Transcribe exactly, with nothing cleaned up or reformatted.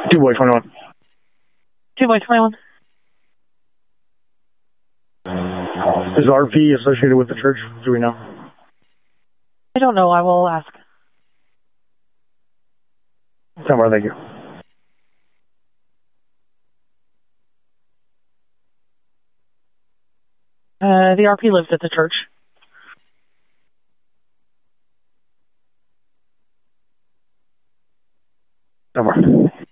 Two boy twenty-one. Two boy twenty-one. Is R P associated with the church? Do we know? I don't know. I will ask. Tell me, thank you. Uh, the R P lives at the church. Tell me.